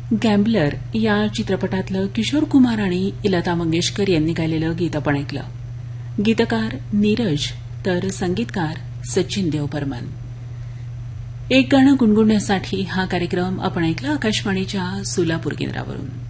Gambler या चित्रपटातलं किशोर कुमार आणि लता मंगेशकर यांनी गायलेलं गीत आपण ऐकलं. गीतकार नीरज तर संगीतकार सचिन देवबर्मन. एक गाणं गुणगुणण्यासाठी हा कार्यक्रम आपण ऐकला आकाशवाणीच्या सोलापूर केंद्रावरून.